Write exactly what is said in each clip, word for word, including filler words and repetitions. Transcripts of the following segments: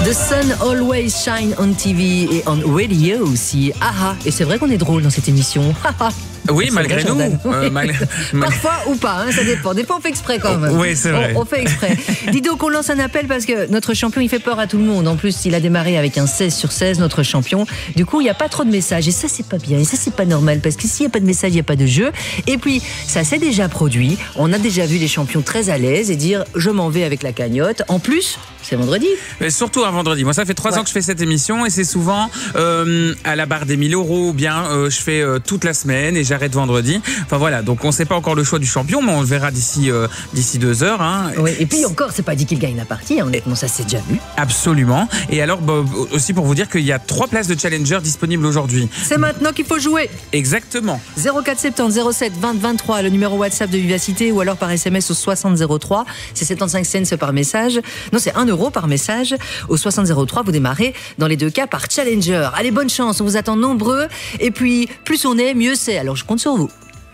The Sun Always Shine on T V et on radio aussi. Ah ah, et c'est vrai qu'on est drôle dans cette émission. Oui, malgré nous. Euh, mal... Parfois ou pas, hein, ça dépend. Des fois, on fait exprès quand même. Oui, c'est vrai. On, on fait exprès. Dis donc, on lance un appel parce que notre champion, il fait peur à tout le monde. En plus, il a démarré avec un seize sur seize, notre champion. Du coup, il n'y a pas trop de messages. Et ça, c'est pas bien. Et ça, c'est pas normal. Parce que s'il n'y a pas de message, il n'y a pas de jeu. Et puis, ça s'est déjà produit. On a déjà vu les champions très à l'aise et dire je m'en vais avec la cagnotte. En plus, c'est vendredi. Mais surtout un vendredi. Moi, ça fait trois ouais. ans que je fais cette émission et c'est souvent euh, à la barre des mille euros ou bien euh, je fais euh, toute la semaine et j'arrête vendredi. Enfin voilà, donc on ne sait pas encore le choix du champion, mais on le verra d'ici euh, d'ici deux heures. Hein. Oui, et puis encore, c'est pas dit qu'il gagne la partie, hein, honnêtement, ça c'est déjà vu. Absolument. Et alors, bah, aussi pour vous dire qu'il y a trois places de challenger disponibles aujourd'hui. C'est maintenant qu'il faut jouer. Exactement. zéro quatre soixante-dix zéro sept vingt vingt-trois, le numéro WhatsApp de Vivacité, ou alors par S M S au soixante zéro trois. C'est soixante-quinze cents par message. Non, c'est un euro par message. Au soixante zéro trois, vous démarrez dans les deux cas par challenger. Allez, bonne chance, on vous attend nombreux. Et puis, plus on est, mieux c'est. Alors, je compte sur vous.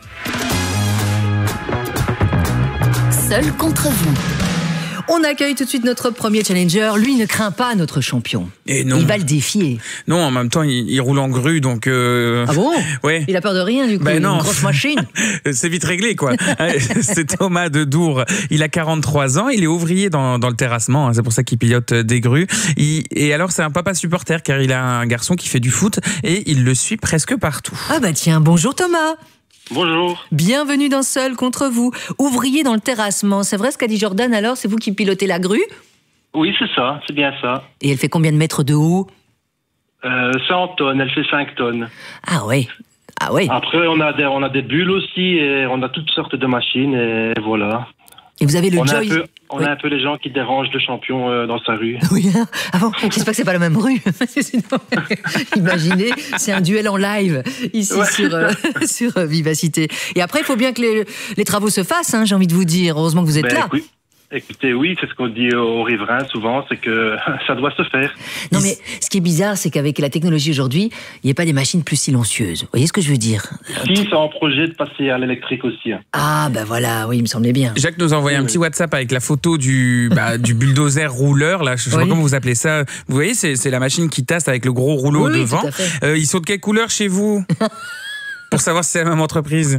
Seul contre vous. On accueille tout de suite notre premier challenger. Lui ne craint pas notre champion. Et non. Il va le défier. Non, en même temps, il, il roule en grue, donc... Euh... Ah bon? Ouais. Il a peur de rien, du coup. Ben non. Une grosse machine. C'est vite réglé, quoi. C'est Thomas de Dour. Il a quarante-trois ans. Il est ouvrier dans, dans le terrassement. C'est pour ça qu'il pilote des grues. Il, et alors, c'est un papa supporter, car il a un garçon qui fait du foot et il le suit presque partout. Ah bah tiens, bonjour Thomas. Bonjour. Bienvenue dans Seul contre vous. Ouvrier dans le terrassement. C'est vrai ce qu'a dit Jordan alors? C'est vous qui pilotez la grue? Oui, c'est ça, c'est bien ça. Et elle fait combien de mètres de haut? Euh, cent tonnes, elle fait cinq tonnes. Ah ouais. Ah ouais. Après, on a des, on a des bulles aussi et on a toutes sortes de machines et voilà. Et vous avez le on Joy. A un peu, on oui. a un peu les gens qui dérangent le champion euh, dans sa rue. Oui. Ah bon, j'espère que c'est pas la même rue. Sinon, imaginez, c'est un duel en live ici ouais. sur euh, sur euh, Vivacité. Et après, il faut bien que les, les travaux se fassent. Hein, j'ai envie de vous dire. Heureusement que vous êtes ben, là. Écoute, écoutez, oui, c'est ce qu'on dit aux riverains souvent, c'est que ça doit se faire. Non, mais ce qui est bizarre, c'est qu'avec la technologie aujourd'hui, il n'y a pas des machines plus silencieuses. Vous voyez ce que je veux dire? Si, c'est en projet de passer à l'électrique aussi. Hein. Ah, ben voilà, oui, il me semblait bien. Jacques nous a envoyé oui, un petit oui. WhatsApp avec la photo du, bah, du bulldozer rouleur, là, je sais oui. pas comment vous appelez ça. Vous voyez, c'est, c'est la machine qui tasse avec le gros rouleau oui, devant. Oui, euh, ils sont de quelle couleur chez vous? Pour savoir si c'est la même entreprise.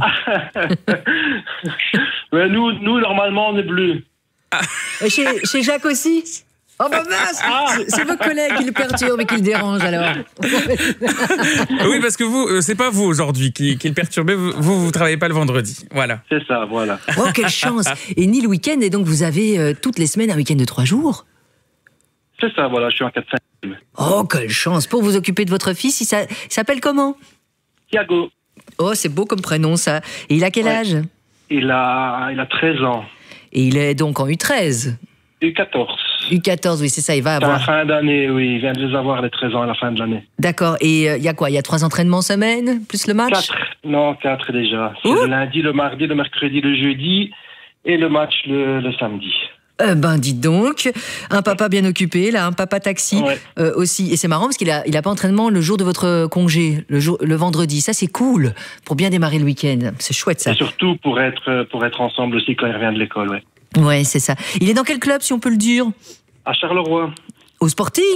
Mais nous, nous, normalement, on est bleu. Ah. Chez, chez Jacques aussi? Oh bah mince, ah. C'est vos collègues qui le perturbent et qui le dérangent alors. Oui, parce que vous, c'est pas vous aujourd'hui qui, qui le perturbez, vous, vous, vous travaillez pas le vendredi. Voilà. C'est ça, voilà. Oh, quelle chance. Et ni le week-end, et donc vous avez euh, toutes les semaines un week-end de trois jours? C'est ça, voilà, je suis en quatre cinq. Oh, quelle chance. Pour vous occuper de votre fils, il, s'a... il s'appelle comment? Thiago. Oh, c'est beau comme prénom ça. Et il a quel ouais. âge? Il a, il a treize ans. Et il est donc en U treize? U quatorze. U quatorze, oui, c'est ça, il va avoir... À la fin d'année, oui, il vient de les avoir, les treize ans, à la fin de l'année. D'accord, et il euh, y a quoi? Il y a trois entraînements semaine, plus le match? Quatre, non, quatre déjà. C'est le lundi, le mardi, le mercredi, le jeudi, et le match le, le samedi. Euh, ben, dites donc, un papa bien occupé, là, un papa taxi ouais. euh, aussi. Et c'est marrant parce qu'il a, il a pas entraînement le jour de votre congé, le, jour, le vendredi. Ça, c'est cool pour bien démarrer le week-end. C'est chouette, ça. Et surtout pour être, pour être ensemble aussi quand il revient de l'école, ouais. Ouais, c'est ça. Il est dans quel club, si on peut le dire? À Charleroi. Au Sporting?